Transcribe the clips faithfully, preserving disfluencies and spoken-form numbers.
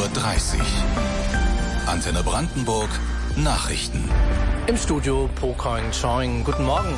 dreißig. Antenne Brandenburg, Nachrichten. Im Studio Po Koing Choing. Guten Morgen.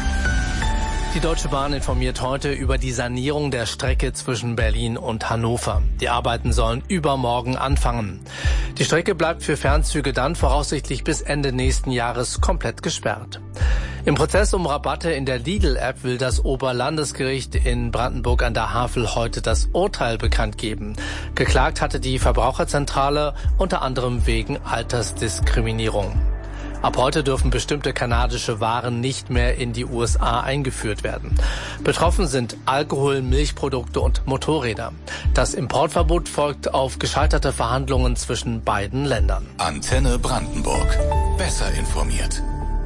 Die Deutsche Bahn informiert heute über die Sanierung der Strecke zwischen Berlin und Hannover. Die Arbeiten sollen übermorgen anfangen. Die Strecke bleibt für Fernzüge dann voraussichtlich bis Ende nächsten Jahres komplett gesperrt. Im Prozess um Rabatte in der Lidl-App will das Oberlandesgericht in Brandenburg an der Havel heute das Urteil bekannt geben. Geklagt hatte die Verbraucherzentrale unter anderem wegen Altersdiskriminierung. Ab heute dürfen bestimmte kanadische Waren nicht mehr in die U S A eingeführt werden. Betroffen sind Alkohol, Milchprodukte und Motorräder. Das Importverbot folgt auf gescheiterte Verhandlungen zwischen beiden Ländern. Antenne Brandenburg. Besser informiert.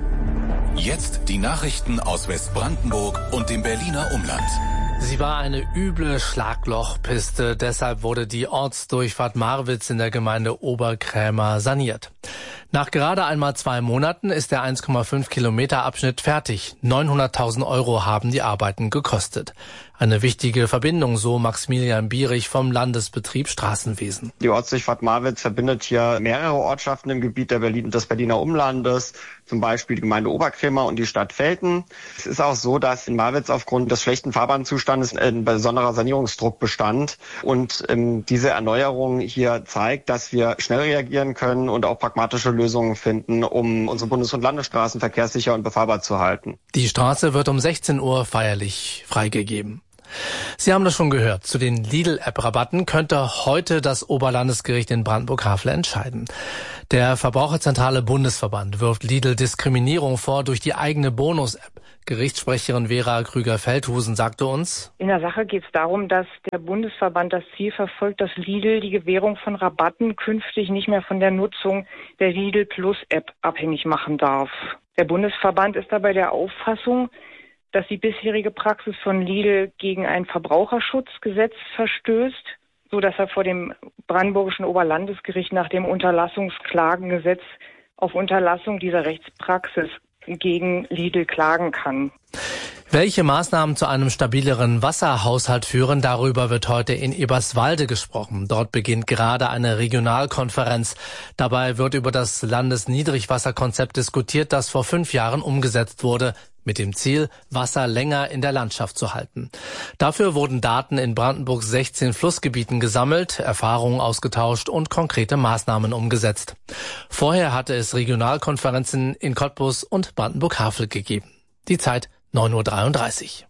Jetzt die Nachrichten aus Westbrandenburg und dem Berliner Umland. Sie war eine üble Schlaglochpiste, deshalb wurde die Ortsdurchfahrt Marwitz in der Gemeinde Oberkrämer saniert. Nach gerade einmal zwei Monaten ist der eins Komma fünf Kilometer Abschnitt fertig. neunhunderttausend Euro haben die Arbeiten gekostet. Eine wichtige Verbindung, so Maximilian Bierich vom Landesbetrieb Straßenwesen. Die Ortsdurchfahrt Marwitz verbindet hier mehrere Ortschaften im Gebiet der Berlin, des Berliner Umlandes, zum Beispiel die Gemeinde Oberkrämer und die Stadt Velten. Es ist auch so, dass in Marwitz aufgrund des schlechten Fahrbahnzustandes ein besonderer Sanierungsdruck bestand. Und ähm, diese Erneuerung hier zeigt, dass wir schnell reagieren können und auch pragmatische Lösungen finden, um unsere Bundes- und Landesstraßen verkehrssicher und befahrbar zu halten. Die Straße wird um sechzehn Uhr feierlich freigegeben. Sie haben das schon gehört. Zu den Lidl-App-Rabatten könnte heute das Oberlandesgericht in Brandenburg-Havel entscheiden. Der Verbraucherzentrale Bundesverband wirft Lidl Diskriminierung vor durch die eigene Bonus-App. Gerichtssprecherin Vera Krüger-Feldhusen sagte uns: In der Sache geht es darum, dass der Bundesverband das Ziel verfolgt, dass Lidl die Gewährung von Rabatten künftig nicht mehr von der Nutzung der Lidl Plus App abhängig machen darf. Der Bundesverband ist dabei der Auffassung, dass die bisherige Praxis von Lidl gegen ein Verbraucherschutzgesetz verstößt, so dass er vor dem brandenburgischen Oberlandesgericht nach dem Unterlassungsklagengesetz auf Unterlassung dieser Rechtspraxis gegen Lidl klagen kann. Welche Maßnahmen zu einem stabileren Wasserhaushalt führen, darüber wird heute in Eberswalde gesprochen. Dort beginnt gerade eine Regionalkonferenz. Dabei wird über das Landesniedrigwasserkonzept diskutiert, das vor fünf Jahren umgesetzt wurde, mit dem Ziel, Wasser länger in der Landschaft zu halten. Dafür wurden Daten in Brandenburgs sechzehn Flussgebieten gesammelt, Erfahrungen ausgetauscht und konkrete Maßnahmen umgesetzt. Vorher hatte es Regionalkonferenzen in Cottbus und Brandenburg-Havel gegeben. Die Zeit neun Uhr dreiunddreißig.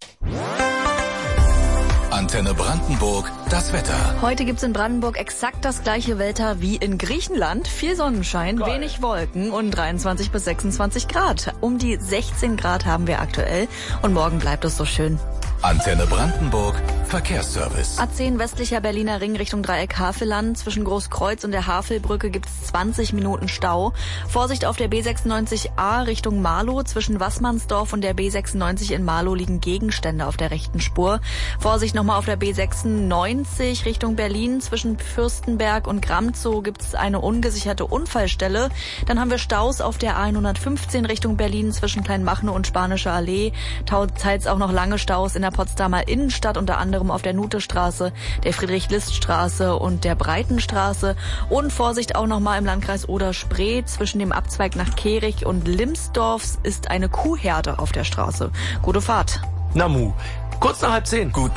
Antenne Brandenburg, das Wetter. Heute gibt's in Brandenburg exakt das gleiche Wetter wie in Griechenland. Viel Sonnenschein, Geil. Wenig Wolken und dreiundzwanzig bis sechsundzwanzig Grad. Um die sechzehn Grad haben wir aktuell und morgen bleibt es so schön. Antenne Brandenburg, Verkehrsservice. A zehn westlicher Berliner Ring Richtung Dreieck Havelland. Zwischen Großkreuz und der Havelbrücke gibt's zwanzig Minuten Stau. Vorsicht auf der B sechsundneunzig A Richtung Marlow. Zwischen Wassmannsdorf und der B sechsundneunzig in Marlow liegen Gegenstände auf der rechten Spur. Vorsicht nochmal auf der B sechsundneunzig Richtung Berlin. Zwischen Fürstenberg und Gramzow gibt's eine ungesicherte Unfallstelle. Dann haben wir Staus auf der A hundertfünfzehn Richtung Berlin zwischen Kleinmachnow und Spanische Allee. Teils auch noch lange Staus in der Potsdamer Innenstadt, unter anderem auf der Nutestraße, der Friedrich-List-Straße und der Breitenstraße. Und Vorsicht auch nochmal im Landkreis Oder-Spree. Zwischen dem Abzweig nach Kehrig und Limsdorf ist eine Kuhherde auf der Straße. Gute Fahrt. Namu, kurz nach halb zehn. Guten